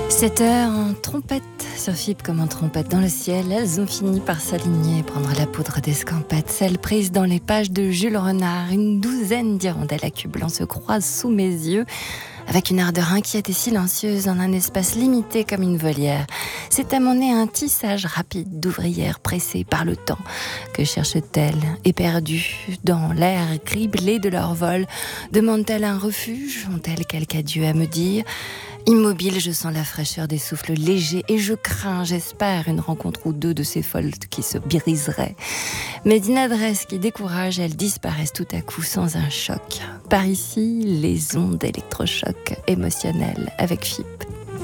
7 heures en trompette sur FIP comme en trompette dans le ciel, elles ont fini par s'aligner et prendre la poudre d'escampette, celle prise dans les pages de Jules Renard. Une douzaine d'hirondelles accublant se croisent sous mes yeux, avec une ardeur inquiète et silencieuse en un espace limité comme une volière. C'est à mon nez un tissage rapide d'ouvrières pressées par le temps. Que cherchent-elles, éperdues dans l'air criblé de leur vol? Demandent-elles un refuge? Ont-elles quelque adieu à me dire? Immobile, je sens la fraîcheur des souffles légers et je crains, j'espère, une rencontre ou deux de ces folles qui se briseraient. Mais d'inadresse qui décourage, elles disparaissent tout à coup sans un choc. Par ici, les ondes électrochocs émotionnelles avec FIP.